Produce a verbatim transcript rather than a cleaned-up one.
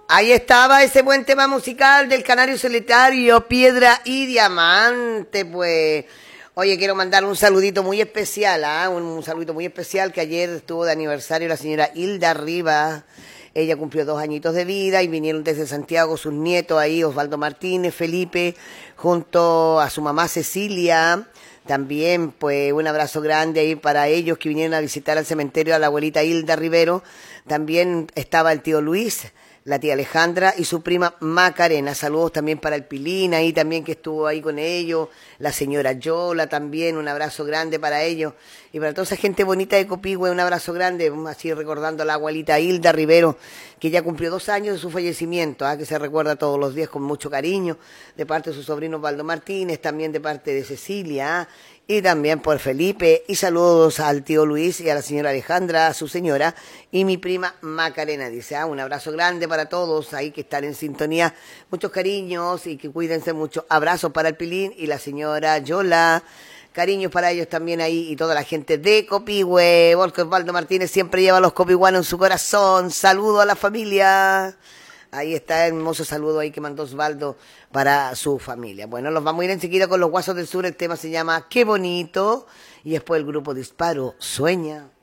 Ahí estaba ese buen tema musical del Canario Solitario, Piedra y Diamante, pues. Oye, quiero mandar un saludito muy especial, ¿ah? Un, un saludito muy especial que ayer estuvo de aniversario la señora Hilda Rivas. Ella cumplió dos añitos de vida y vinieron desde Santiago sus nietos ahí, Osvaldo Martínez, Felipe, junto a su mamá Cecilia. También, pues, un abrazo grande ahí para ellos que vinieron a visitar al cementerio a la abuelita Hilda Rivero. También estaba el tío Luis, la tía Alejandra y su prima Macarena. Saludos también para el Pilín, ahí también que estuvo ahí con ellos. La señora Yola también, un abrazo grande para ellos. Y para toda esa gente bonita de Copihue, un abrazo grande, así recordando a la abuelita Hilda Rivero, que ya cumplió dos años de su fallecimiento, ¿ah? Que se recuerda todos los días con mucho cariño, de parte de su sobrino Osvaldo Martínez, también de parte de Cecilia, ¿ah? Y también por Felipe, y saludos al tío Luis y a la señora Alejandra, a su señora, y mi prima Macarena, dice, ah, un abrazo grande para todos ahí que están en sintonía, muchos cariños y que cuídense mucho, abrazos para el Pilín y la señora Yola, cariños para ellos también ahí y toda la gente de Copihue, porque Osvaldo Martínez siempre lleva a los copiguanos en su corazón, saludo a la familia. Ahí está el hermoso saludo ahí que mandó Osvaldo para su familia. Bueno, los vamos a ir enseguida con los Guasos del Sur. El tema se llama Qué Bonito. Y después el grupo Disparo, Sueña.